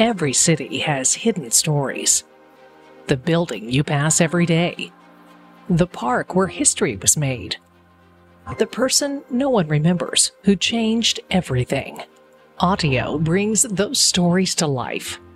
Every city has hidden stories. The building you pass every day. The park where history was made. The person no one remembers who changed everything. Audio brings those stories to life.